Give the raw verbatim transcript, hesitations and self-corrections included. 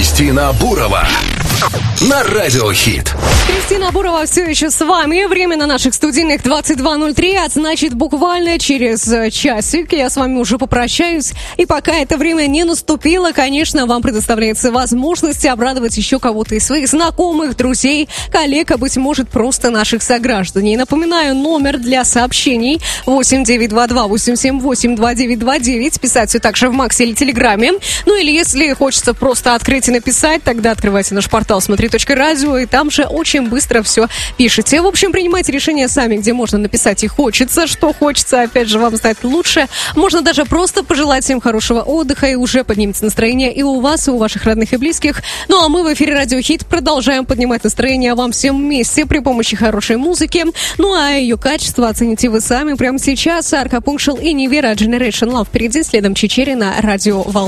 Кристина Бурова на Радио Хит. Кристина Бурова все еще с вами. Время на наших студийных двадцать два ноль три, а значит, буквально через часик я с вами уже попрощаюсь. И пока это время не наступило, конечно, вам предоставляется возможность обрадовать еще кого-то из своих знакомых, друзей, коллег, а быть может, просто наших сограждан. И напоминаю, номер для сообщений восемь девять два два восемь семь восемь два девять два девять. Писать все так же в Максе или Телеграме. Ну или если хочется просто открыть и написать, тогда открывайте наш портал смотри точка радио, и там же очень быстро все пишите. В общем, принимайте решения сами, где можно написать и хочется, что хочется, опять же, вам стать лучше. Можно даже просто пожелать всем хорошего отдыха, и уже поднимется настроение и у вас, и у ваших родных и близких. Ну а мы в эфире Радио Хит продолжаем поднимать настроение вам всем вместе при помощи хорошей музыки. Ну а ее качество оцените вы сами прямо сейчас. Арка Пункшел и Невера Generation Love впереди, следом Чичерина, Радио Волна.